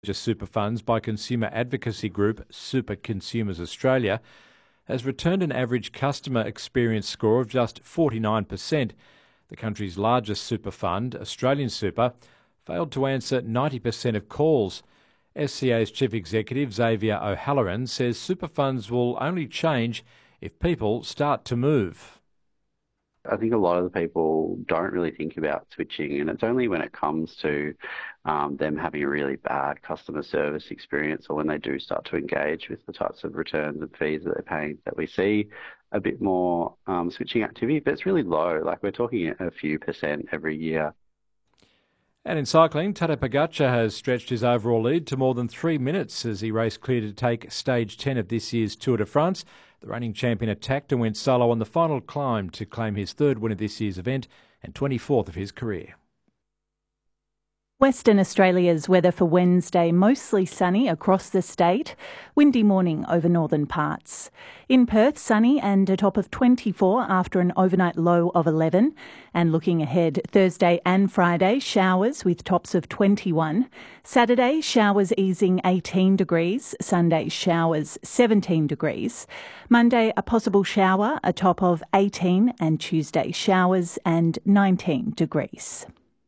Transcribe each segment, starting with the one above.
super funds by consumer advocacy group Super Consumers Australia has returned an average customer experience score of just 49%. The country's largest super fund, Australian Super, failed to answer 90% of calls. SCA's chief executive Xavier O'Halloran says super funds will only change if people start to move. I think a lot of the people don't really think about switching, and it's only when it comes to them having a really bad customer service experience, or when they do start to engage with the types of returns and fees that they're paying, that we see a bit more switching activity. But it's really low, like we're talking a few percent every year. And in cycling, Tadej Pogacar has stretched his overall lead to more than 3 minutes as he raced clear to take stage 10 of this year's Tour de France. The reigning champion attacked and went solo on the final climb to claim his third win of this year's event and 24th of his career. Western Australia's weather for Wednesday, mostly sunny across the state. Windy morning over northern parts. In Perth, sunny and a top of 24 after an overnight low of 11. And looking ahead, Thursday and Friday, showers with tops of 21. Saturday, showers easing 18 degrees. Sunday, showers 17 degrees. Monday, a possible shower, a top of 18. And Tuesday, showers and 19 degrees.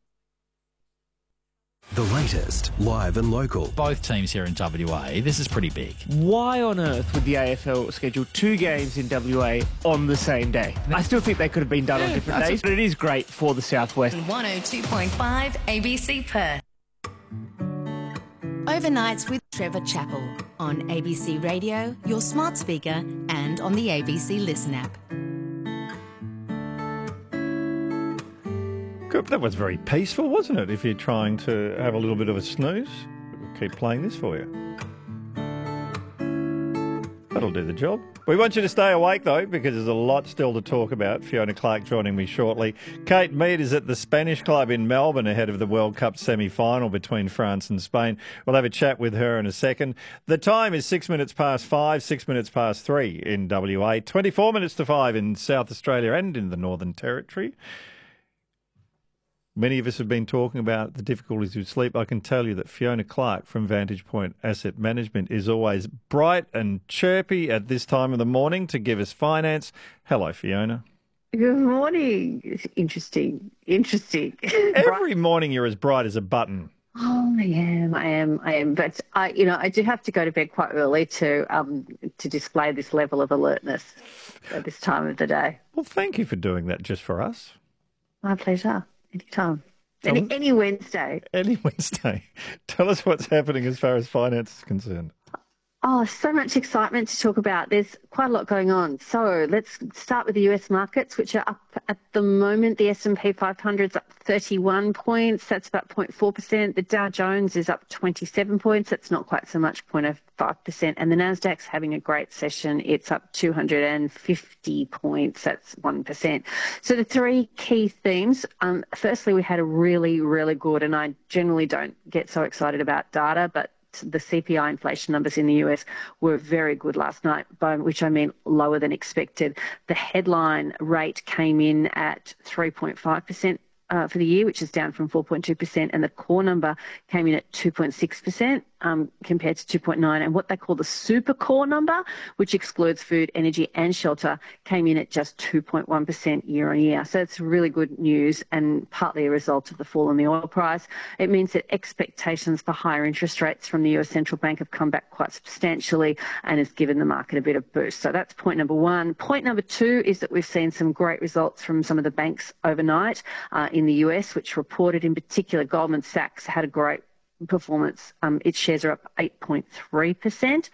The latest, live and local. Both teams here in WA, this is pretty big. Why on earth would the AFL schedule 2 games in WA on the same day? I still think they could have been done on different days, but it is great for the Southwest. 102.5 ABC Perth. Overnights with Trevor Chappell on ABC Radio, your smart speaker, and on the ABC Listen app. That was very peaceful, wasn't it? If you're trying to have a little bit of a snooze, we'll keep playing this for you. That'll do the job. We want you to stay awake, though, because there's a lot still to talk about. Fiona Clark joining me shortly. Kate Mead is at the Spanish Club in Melbourne ahead of the World Cup semi-final between France and Spain. We'll have a chat with her in a second. The time is 6 minutes past 5, 6 minutes past 3 in WA, 24 minutes to 5 in South Australia and in the Northern Territory. Many of us have been talking about the difficulties with sleep. I can tell you that Fiona Clark from Vantage Point Asset Management is always bright and chirpy at this time of the morning to give us finance. Hello, Fiona. Good morning. Interesting. Every morning you're as bright as a button. Oh, I am. But I do have to go to bed quite early to display this level of alertness at this time of the day. Well, thank you for doing that just for us. My pleasure. Anytime. Any Wednesday. Any Wednesday. Tell us what's happening as far as finance is concerned. Oh, so much excitement to talk about. There's quite a lot going on. So let's start with the US markets, which are up at the moment. The S&P 500 is up 31 points. That's about 0.4%. The Dow Jones is up 27 points. That's not quite so much, 0.05%. And the Nasdaq's having a great session. It's up 250 points. That's 1%. So the three key themes. Firstly, we had a really, really good, and I generally don't get so excited about data, but the CPI inflation numbers in the US were very good last night, by which I mean lower than expected. The headline rate came in at 3.5% for the year, which is down from 4.2%, and the core number came in at 2.6%. Compared to 2.9, and what they call the super core number, which excludes food, energy and shelter, came in at just 2.1% year on year. So it's really good news and partly a result of the fall in the oil price. It means that expectations for higher interest rates from the US Central Bank have come back quite substantially and has given the market a bit of boost. So that's point number one. Point number two is that we've seen some great results from some of the banks overnight in the US, which reported in particular Goldman Sachs had a great performance. Its shares are up 8.3%.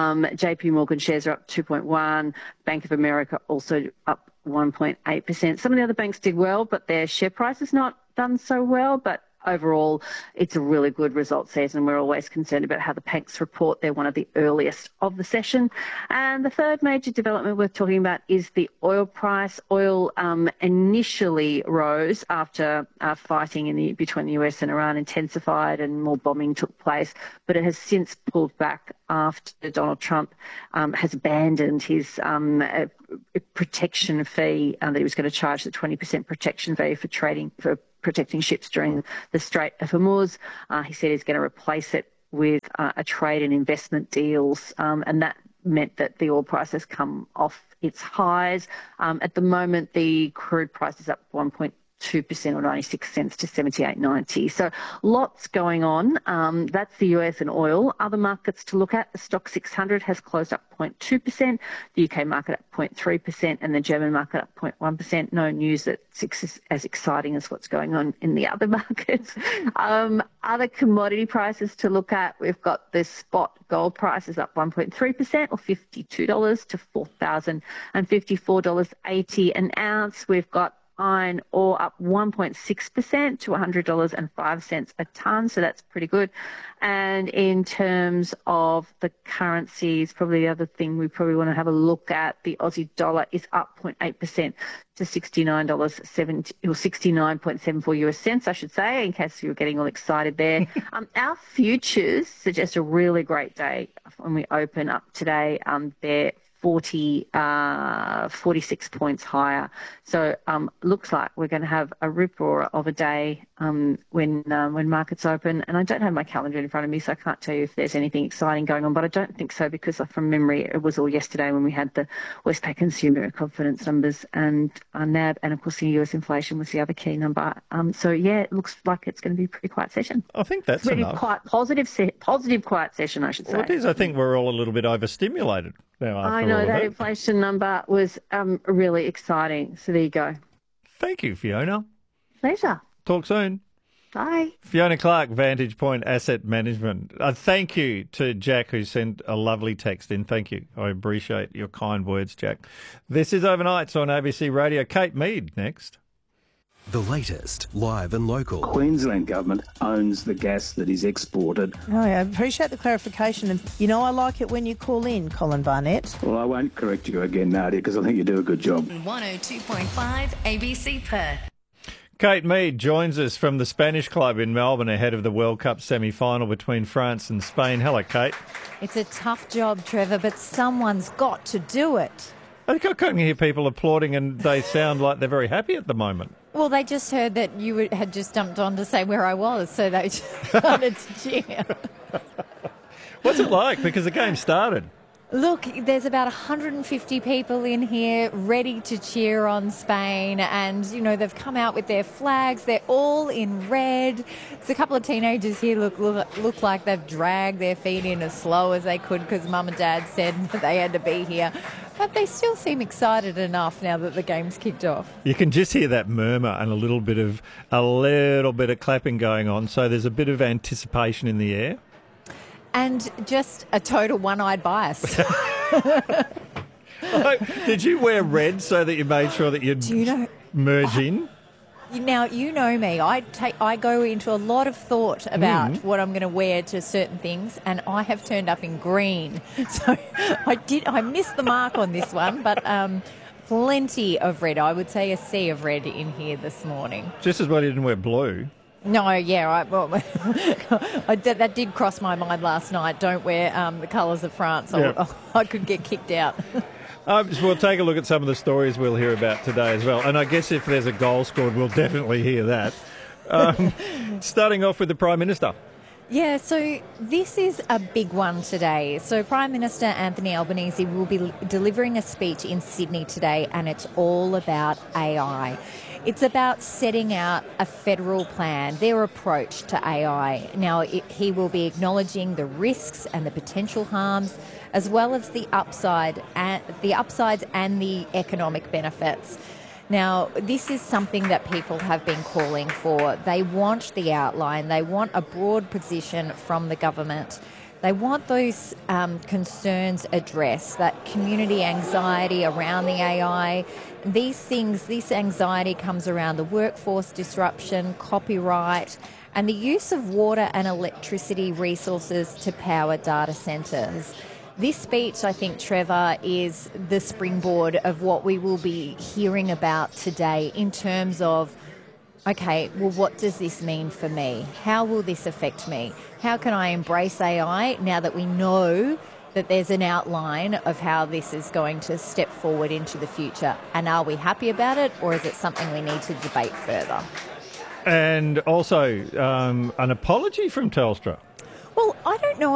JP Morgan shares are up 2.1%. Bank of America also up 1.8%. Some of the other banks did well, but their share price has not done so well. But overall, it's a really good result season. We're always concerned about how the banks report. They're one of the earliest of the session. And the third major development worth talking about is the oil price. Oil initially rose after fighting between the US and Iran intensified and more bombing took place, but it has since pulled back after Donald Trump has abandoned his protection fee that he was going to charge, the 20% protection fee for protecting ships during the Strait of Hormuz. He said he's going to replace it with a trade and investment deals, and that meant that the oil price has come off its highs. At the moment, the crude price is up 1.2% or 96 cents to 78.90. So lots going on. That's the US and oil. Other markets to look at, the Stock 600 has closed up 0.2%, the UK market up 0.3%, and the German market up 0.1%. No news that's as exciting as what's going on in the other markets. Other commodity prices to look at, we've got the spot gold prices up 1.3% or $52 to $4,054.80 an ounce. We've got iron ore up 1.6% to $100.05 a tonne, so that's pretty good. And in terms of the currencies, probably the other thing we probably want to have a look at, the Aussie dollar is up 0.8% to $69.70 or 69.74 US cents, I should say, in case you were getting all excited there. Our futures suggest a really great day when we open up today. They're 46 points higher. So looks like we're going to have a rip-roar of a day when markets open. And I don't have my calendar in front of me, so I can't tell you if there's anything exciting going on. But I don't think so, because from memory, it was all yesterday when we had the Westpac consumer confidence numbers and NAB, and of course the US inflation was the other key number. So yeah, it looks like it's going to be a pretty quiet session. I think that's pretty enough. Quite positive quiet session, I should say. Well, it is. I think we're all a little bit overstimulated now. I know that inflation number was really exciting. So there you go. Thank you, Fiona. Pleasure. Talk soon. Bye. Fiona Clark, Vantage Point Asset Management. Thank you to Jack, who sent a lovely text in. Thank you. I appreciate your kind words, Jack. This is Overnights on ABC Radio. Kate Mead next. The latest, live and local. Queensland Government owns the gas that is exported. No, I appreciate the clarification. And, I like it when you call in, Colin Barnett. Well, I won't correct you again, Nadia, because I think you do a good job. 102.5 ABC Perth. Kate Mead joins us from the Spanish Club in Melbourne ahead of the World Cup semi-final between France and Spain. Hello, Kate. It's a tough job, Trevor, but someone's got to do it. I can hear people applauding and they sound like they're very happy at the moment. Well, they just heard that you had just jumped on to say where I was, so they started to cheer. What's it like? Because the game started. Look, there's about 150 people in here ready to cheer on Spain, and, they've come out with their flags. They're all in red. There's a couple of teenagers here look like they've dragged their feet in as slow as they could because Mum and Dad said that they had to be here. But they still seem excited enough now that the game's kicked off. You can just hear that murmur and a little bit of clapping going on, so there's a bit of anticipation in the air. And just a total one-eyed bias. Did you wear red so that you made sure that you'd merge in? Now, you know me. I go into a lot of thought about what I'm going to wear to certain things, and I have turned up in green. So I missed the mark on this one, but plenty of red. I would say a sea of red in here this morning. Just as well you didn't wear blue. No, yeah, that did cross my mind last night. Don't wear the colours of France. I could get kicked out. We'll take a look at some of the stories we'll hear about today as well. And I guess if there's a goal scored, we'll definitely hear that. Starting off with the Prime Minister. Yeah, so this is a big one today. So Prime Minister Anthony Albanese will be delivering a speech in Sydney today, and it's all about AI. It's about setting out a federal plan, their approach to AI. Now, he will be acknowledging the risks and the potential harms, as well as the upsides and the economic benefits. Now, this is something that people have been calling for. They want the outline. They want a broad position from the government. They want those concerns addressed, that community anxiety around the AI. This anxiety comes around the workforce disruption, copyright, and the use of water and electricity resources to power data centres. This speech, I think, Trevor, is the springboard of what we will be hearing about today in terms of, okay, well, what does this mean for me? How will this affect me? How can I embrace AI now that we know that there's an outline of how this is going to step forward into the future? And are we happy about it, or is it something we need to debate further? And also an apology from Telstra. Well, I don't know